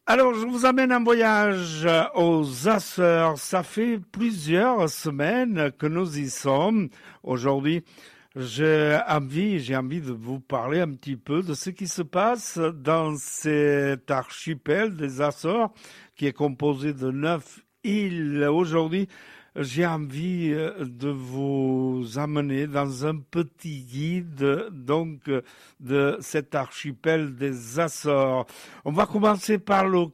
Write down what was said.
Alors, je vous amène un voyage aux Açores. Ça fait plusieurs semaines que nous y sommes. Aujourd'hui, j'ai envie de vous parler un petit peu de ce qui se passe dans cet archipel des Açores, qui est composé de 9 îles. Aujourd'hui, j'ai envie de vous amener dans un petit guide de cet archipel des Açores. On va commencer par le